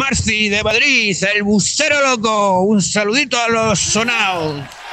Marci de Madrid, el busero loco. Un saludito a los sonaos.